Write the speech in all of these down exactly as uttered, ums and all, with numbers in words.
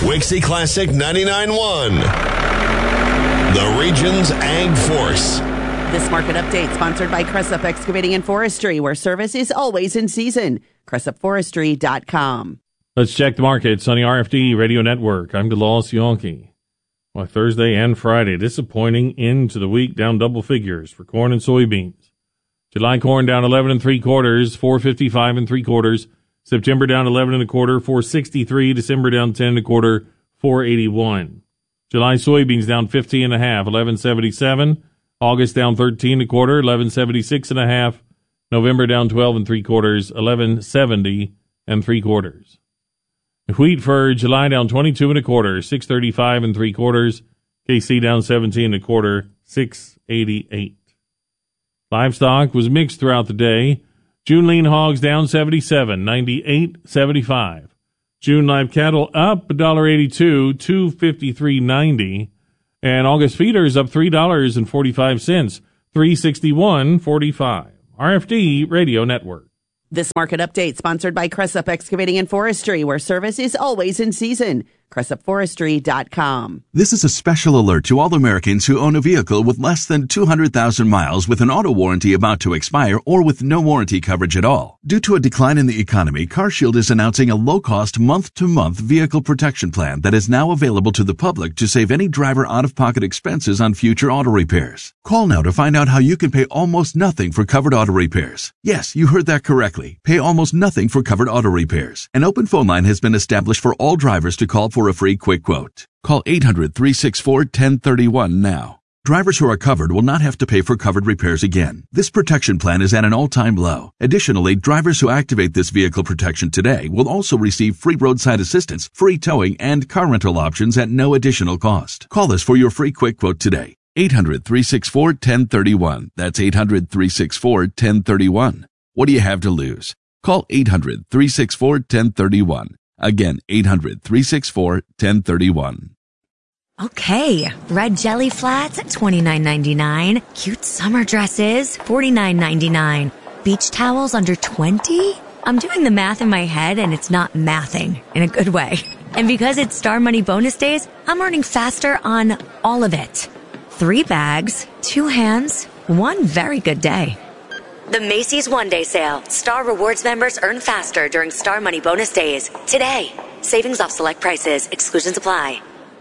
Wixie Classic ninety-nine point one. The region's Ag Force. This market update sponsored by Cressup Excavating and Forestry, where service is always in season. Cressup Forestry dot com. Let's check the markets on the R F D Radio Network. I'm DeLawes Yonke. Well, Thursday and Friday, disappointing end to the week, down double figures for corn and soybeans. July corn down eleven and three quarters, four fifty-five and three quarters. September down eleven and a quarter, four sixty-three. December down ten and a quarter, four eighty-one. July soybeans down fifteen and a half, eleven seventy-seven. August down thirteen and a quarter, eleven seventy-six and a half. November down twelve and three quarters, eleven seventy and three quarters. Wheat for July down twenty-two and a quarter, six thirty-five and three quarters. K C down seventeen and a quarter, six eighty-eight. Livestock was mixed throughout the day. June lean hogs down seventy-seven, ninety-eight seventy-five. June live cattle up one dollar eighty-two, two fifty-three ninety. And August feeders up three dollars and forty-five cents, three sixty-one forty-five. R F D Radio Network. This market update sponsored by Cressup Excavating and Forestry, where service is always in season. Cressup Forestry dot com. This is a special alert to all Americans who own a vehicle with less than two hundred thousand miles with an auto warranty about to expire or with no warranty coverage at all. Due to a decline in the economy, CarShield is announcing a low-cost month-to-month vehicle protection plan that is now available to the public to save any driver out-of-pocket expenses on future auto repairs. Call now to find out how you can pay almost nothing for covered auto repairs. Yes, you heard that correctly. Pay almost nothing for covered auto repairs. An open phone line has been established for all drivers to call for a free quick quote. Call eight hundred, three six four, one zero three one now. Drivers who are covered will not have to pay for covered repairs again. This protection plan is at an all-time low. Additionally, drivers who activate this vehicle protection today will also receive free roadside assistance, free towing, and car rental options at no additional cost. Call us for your free quick quote today. eight hundred, three six four, one zero three one. That's eight hundred, three six four, one zero three one. What do you have to lose? Call eight hundred, three six four, one zero three one. Again, eight hundred, three six four, one zero three one. Okay, red jelly flats at twenty-nine ninety-nine. Cute summer dresses, forty-nine ninety-nine. Beach towels under twenty? I'm doing the math in my head and it's not mathing in a good way. And because it's Star Money bonus days, I'm earning faster on all of it. Three bags, two hands, one very good day. The Macy's One Day Sale. Star Rewards members earn faster during Star Money bonus days. Today. Savings off select prices. Exclusions apply.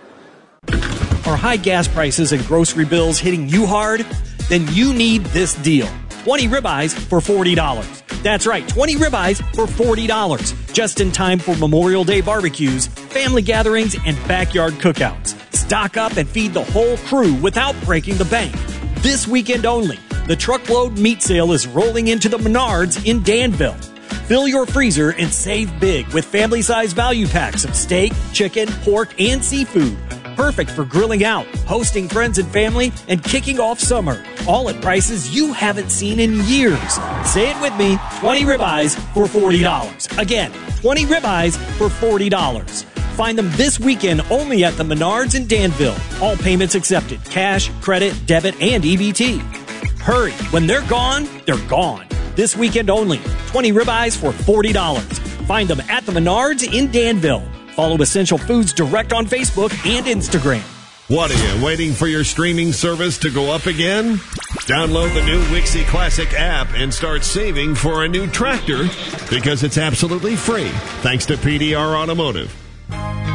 Are high gas prices and grocery bills hitting you hard? Then you need this deal. twenty ribeyes for forty dollars. That's right, twenty ribeyes for forty dollars. Just in time for Memorial Day barbecues, family gatherings, and backyard cookouts. Stock up and feed the whole crew without breaking the bank. This weekend only, the truckload meat sale is rolling into the Menards in Danville. Fill your freezer and save big with family-size value packs of steak, chicken, pork, and seafood. Perfect for grilling out, hosting friends and family, and kicking off summer. All at prices you haven't seen in years. Say it with me, twenty ribeyes for forty dollars. Again, twenty ribeyes for forty dollars. Find them this weekend only at the Menards in Danville. All payments accepted. Cash, credit, debit, and E B T. Hurry. When they're gone, they're gone. This weekend only. twenty ribeyes for forty dollars. Find them at the Menards in Danville. Follow Essential Foods Direct on Facebook and Instagram. What are you, waiting for your streaming service to go up again? Download the new Wixie Classic app and start saving for a new tractor because it's absolutely free, thanks to P D R Automotive.